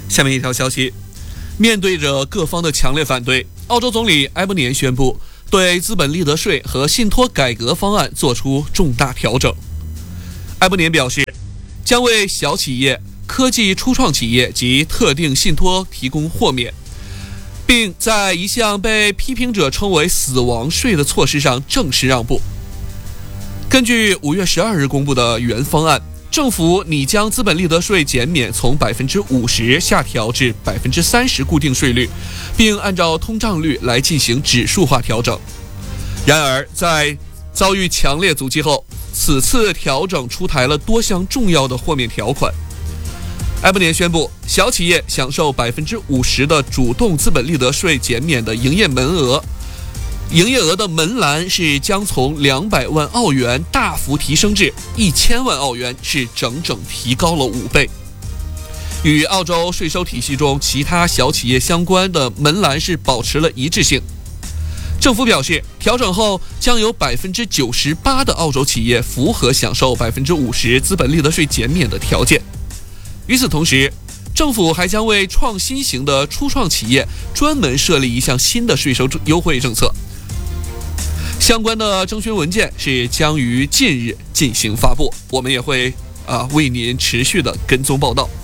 下面一条消息，面对着各方的强烈反对，澳洲总理埃伯尼宣布对资本利得税和信托改革方案作出重大调整。埃伯尼表示，将为小企业、科技初创企业及特定信托提供豁免，并在一项被批评者称为死亡税的措施上正式让步。根据5月12日公布的原方案，政府拟将资本利得税减免从50%下调至30%固定税率，并按照通胀率来进行指数化调整。然而，在遭遇强烈阻击后，此次调整出台了多项重要的豁免条款。埃伯尼宣布，小企业享受50%的主动资本利得税减免的营业额的门栏是将从200万澳元大幅提升至1000万澳元，是整整提高了5倍。与澳洲税收体系中其他小企业相关的门栏是保持了一致性。政府表示，调整后将有98%的澳洲企业符合享受50%资本利得税减免的条件。与此同时，政府还将为创新型的初创企业专门设立一项新的税收优惠政策。相关的征询文件是将于近日进行发布，我们也会为您持续的跟踪报道。